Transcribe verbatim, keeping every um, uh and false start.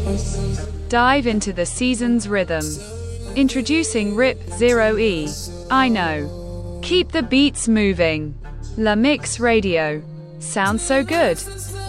Dive into the season's rhythm. Introducing R I P zero E. I know. Keep the beats moving. La Mix Radio. Sounds so good.